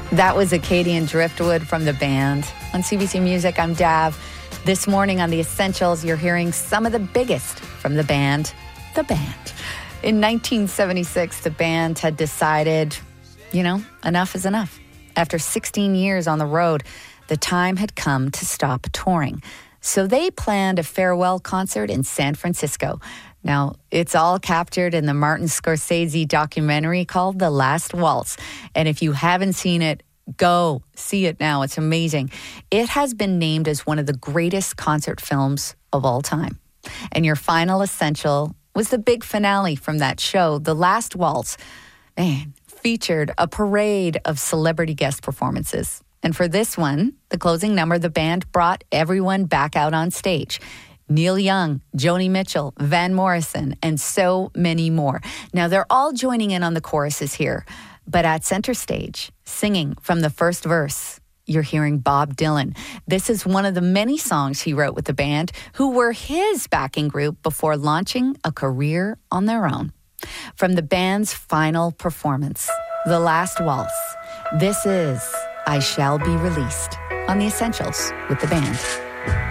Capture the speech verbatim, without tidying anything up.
That was Acadian Driftwood from the band. On C B C Music, I'm Dav. This morning on The Essentials, you're hearing some of the biggest from the band, The Band. In nineteen seventy-six, the band had decided, you know, enough is enough. After sixteen years on the road, the time had come to stop touring. So they planned a farewell concert in San Francisco. Now, it's all captured in the Martin Scorsese documentary called The Last Waltz. And if you haven't seen it, go see it now. It's amazing. It has been named as one of the greatest concert films of all time. And your final essential was the big finale from that show, The Last Waltz. Man, featured a parade of celebrity guest performances. And for this one, the closing number, the band brought everyone back out on stage. Neil Young, Joni Mitchell, Van Morrison, and so many more. Now, they're all joining in on the choruses here, but at center stage, singing from the first verse, you're hearing Bob Dylan. This is one of the many songs he wrote with the band, who were his backing group before launching a career on their own. From the band's final performance, The Last Waltz, this is I Shall Be Released on The Essentials with the band.